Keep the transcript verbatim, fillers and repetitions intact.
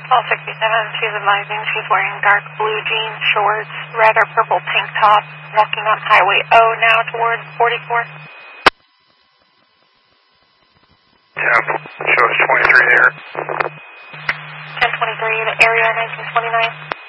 Call sixty-seven, she's advising she's wearing dark blue jeans, shorts, red or purple tank top, walking on Highway O now towards forty-four. ten, shows twenty-three there. ten twenty-three, the area nineteen twenty-nine.